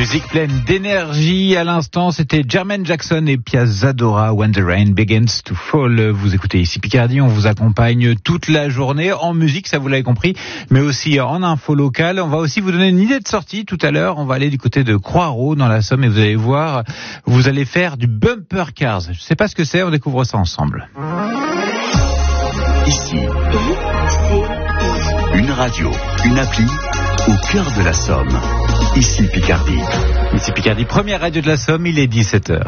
Musique pleine d'énergie. À l'instant, c'était Jermaine Jackson et Piazza Dora, When the Rain Begins to Fall. Vous écoutez ici Picardie, on vous accompagne toute la journée en musique, ça vous l'avez compris, mais aussi en info locale. On va aussi vous donner une idée de sortie tout à l'heure. On va aller du côté de Croix-Rouge dans la Somme et vous allez voir, vous allez faire du bumper cars. Je ne sais pas ce que c'est, on découvre ça ensemble. Ici, une radio, une appli au cœur de la Somme. Ici Picardie. Ici Picardie, première radio de la Somme, il est 17h.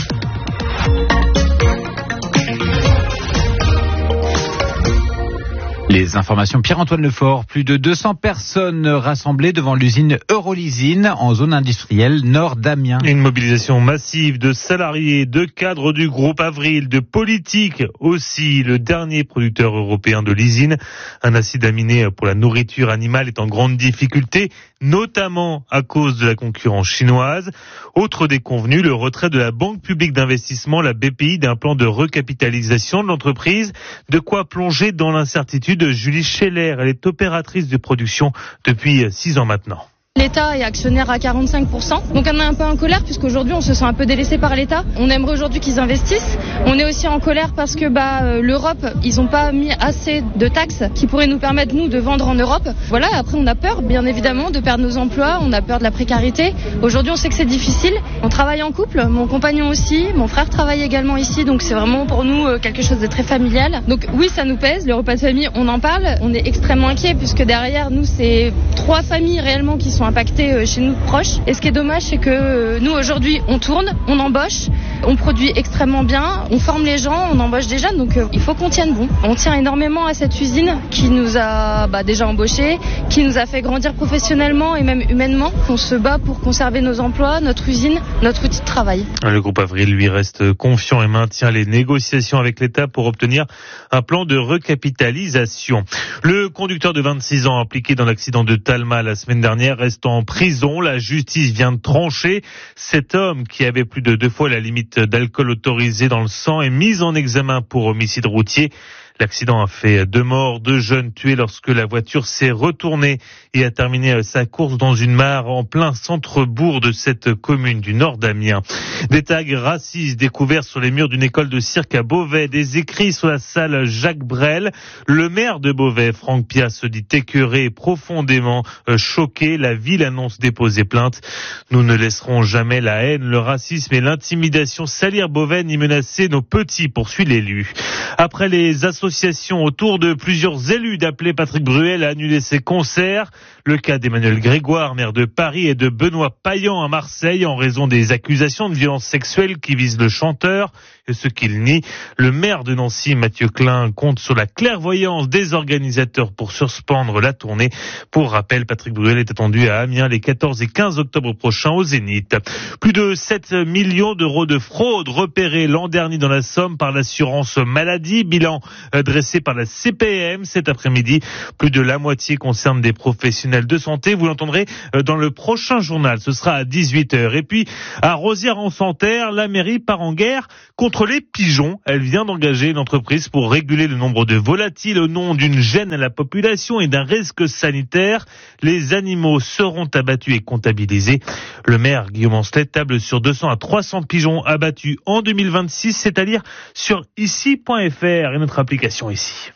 Les informations Pierre-Antoine Lefort, plus de 200 personnes rassemblées devant l'usine Eurolysine en zone industrielle nord d'Amiens. Une mobilisation massive de salariés, de cadres du groupe Avril, de politiques aussi. Le dernier producteur européen de lysine, un acide aminé pour la nourriture animale, est en grande difficulté, notamment à cause de la concurrence chinoise. Autre déconvenu, le retrait de la Banque publique d'investissement, la BPI, d'un plan de recapitalisation de l'entreprise. De quoi plonger dans l'incertitude. Julie Scheller, elle est opératrice de production depuis 6 ans maintenant. L'État est actionnaire à 45%, donc on est un peu en colère puisqu'aujourd'hui on se sent un peu délaissé par l'État. On aimerait aujourd'hui qu'ils investissent. On est aussi en colère parce que l'Europe, ils n'ont pas mis assez de taxes qui pourraient nous permettre nous de vendre en Europe. Voilà, après on a peur bien évidemment de perdre nos emplois, on a peur de la précarité. Aujourd'hui on sait que c'est difficile. On travaille en couple, mon compagnon aussi, mon frère travaille également ici, donc c'est vraiment pour nous quelque chose de très familial. Donc oui, ça nous pèse, le repas de famille, on en parle. On est extrêmement inquiets puisque derrière nous c'est 3 familles réellement qui sont impactés chez nous proches. Et ce qui est dommage, c'est que nous aujourd'hui on tourne, on embauche, on produit extrêmement bien, on forme les gens, on embauche des jeunes, donc il faut qu'on tienne bon. On tient énormément à cette usine qui nous a déjà embauchés, qui nous a fait grandir professionnellement et même humainement. On se bat pour conserver nos emplois, notre usine, notre outil de travail. Le groupe Avril lui reste confiant et maintient les négociations avec l'État pour obtenir un plan de recapitalisation. Le conducteur de 26 ans impliqué dans l'accident de Talma la semaine dernière reste en prison. La justice vient de trancher. Cet homme, qui avait plus de 2 fois la limite d'alcool autorisée dans le sang, est mis en examen pour homicide routier. L'accident a fait 2 morts, 2 jeunes tués lorsque la voiture s'est retournée et a terminé sa course dans une mare en plein centre-bourg de cette commune du nord d'Amiens. Des tags racistes découverts sur les murs d'une école de cirque à Beauvais, des écrits sur la salle Jacques Brel. Le maire de Beauvais, Franck Piat, se dit écœuré et profondément choqué. La ville annonce déposer plainte. Nous ne laisserons jamais la haine, le racisme et l'intimidation salir Beauvais ni menacer nos petits, poursuit l'élu. Après les associations autour de plusieurs élus d'appeler Patrick Bruel à annuler ses concerts. Le cas d'Emmanuel Grégoire, maire de Paris, et de Benoît Payan à Marseille en raison des accusations de violences sexuelles qui visent le chanteur. Et ce qu'il nie, le maire de Nancy, Mathieu Klein, compte sur la clairvoyance des organisateurs pour suspendre la tournée. Pour rappel, Patrick Bruel est attendu à Amiens les 14 et 15 octobre prochains au Zénith. Plus de 7 millions d'euros de fraude repérés l'an dernier dans la Somme par l'assurance maladie. Bilan dressé par la CPM cet après-midi. Plus de la moitié concerne des professionnels de santé. Vous l'entendrez dans le prochain journal. Ce sera à 18h. Et puis, à Rosières-en-Santerre, la mairie part en guerre contre les pigeons. Elle vient d'engager une entreprise pour réguler le nombre de volatiles au nom d'une gêne à la population et d'un risque sanitaire. Les animaux seront abattus et comptabilisés. Le maire Guillaume Ancelet table sur 200 à 300 pigeons abattus en 2026, c'est-à-dire sur ici.fr et notre application ici.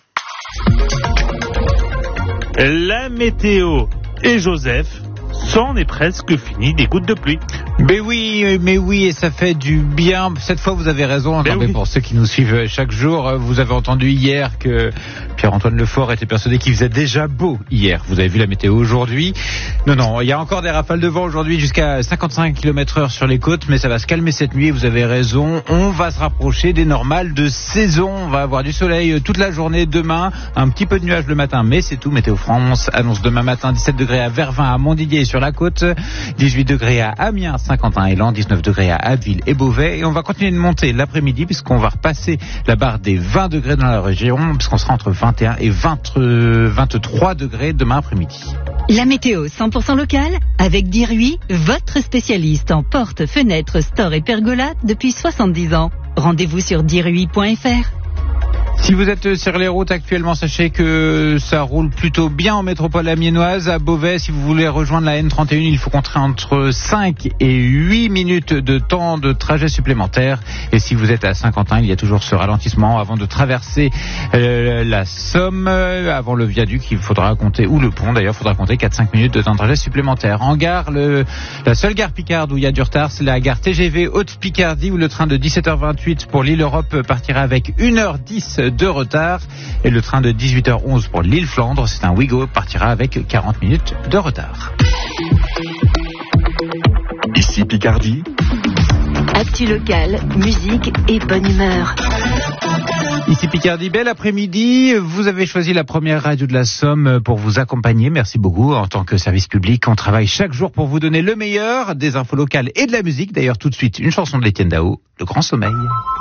La météo et Joseph, c'en est presque fini des gouttes de pluie. Mais oui, et ça fait du bien. Cette fois, vous avez raison. Mais pour ceux qui nous suivent chaque jour, vous avez entendu hier que Pierre-Antoine Lefort était persuadé qu'il faisait déjà beau hier. Vous avez vu la météo aujourd'hui. Non, il y a encore des rafales de vent aujourd'hui jusqu'à 55 km/h sur les côtes, mais ça va se calmer cette nuit. Vous avez raison. On va se rapprocher des normales de saison. On va avoir du soleil toute la journée demain. Un petit peu de nuages le matin, mais c'est tout. Météo France annonce demain matin 17 degrés à Vervins, à Montdidier sur la côte, 18 degrés à Amiens, Saint-Quentin-et-Land, 19 degrés à Abbeville et Beauvais. Et on va continuer de monter l'après-midi puisqu'on va repasser la barre des 20 degrés dans la région, puisqu'on sera entre 21 et 23 degrés demain après-midi. La météo 100% locale avec Diruy, votre spécialiste en portes, fenêtres, stores et pergolas depuis 70 ans. Rendez-vous sur diruy.fr. Si vous êtes sur les routes actuellement, sachez que ça roule plutôt bien en métropole amiénoise. À Beauvais, si vous voulez rejoindre la N31, il faut compter entre 5 et 8 minutes de temps de trajet supplémentaire. Et si vous êtes à Saint-Quentin, il y a toujours ce ralentissement avant de traverser la Somme, avant le viaduc. Il faudra compter, ou le pont d'ailleurs, il faudra compter 4-5 minutes de temps de trajet supplémentaire. En gare, la seule gare Picarde où il y a du retard, c'est la gare TGV Haute-Picardie, où le train de 17h28 pour l'île Europe partira avec 1h10 de retard, et le train de 18h11 pour l'île Flandre, c'est un Ouigo, partira avec 40 minutes de retard. Ici Picardie. Actu locale, musique et bonne humeur. Ici Picardie, bel après-midi. Vous avez choisi la première radio de la Somme pour vous accompagner. Merci beaucoup. En tant que service public, on travaille chaque jour pour vous donner le meilleur des infos locales et de la musique. D'ailleurs, tout de suite, une chanson de l'Étienne Dao, Le Grand Sommeil.